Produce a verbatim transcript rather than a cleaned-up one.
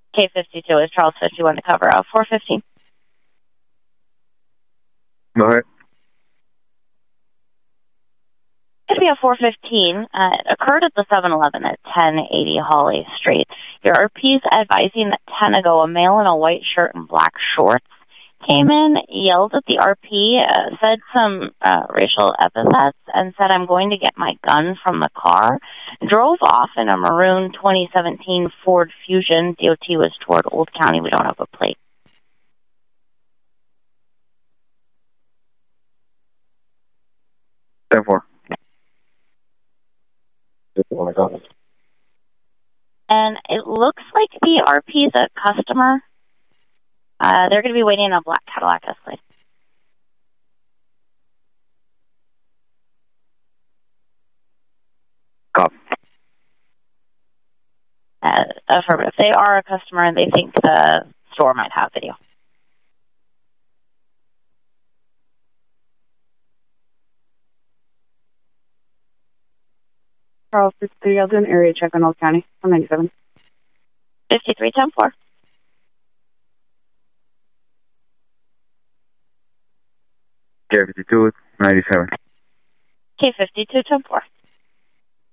K fifty-two is Charles fifty-one to cover out. four fifteen. Go ahead. It's going to be a four fifteen. Uh, it occurred at the seven eleven at ten eighty Holly Street. Your R P's advising that ten ago, a male in a white shirt and black shorts came in, yelled at the R P, uh, said some uh, racial epithets, and said, "I'm going to get my gun from the car." Drove off in a maroon twenty seventeen Ford Fusion. D O T was toward Old County. We don't have a plate. ten four. And it looks like the R P's a customer. Uh, they're going to be waiting in a black Cadillac Escalade. Cop. Uh, affirmative. They are a customer and they think the store might have video. Charles fifty-three, I'll do an area check on Old County from ninety-seven. fifty-three ten four. K fifty-two, ninety-seven. K fifty-two ten four.